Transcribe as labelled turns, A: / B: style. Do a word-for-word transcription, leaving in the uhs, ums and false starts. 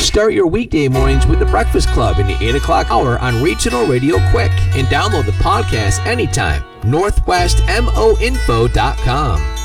A: Start your weekday mornings with the Breakfast Club in the eight o'clock hour on Regional Radio Quick, and download the podcast anytime. northwest mo info dot com.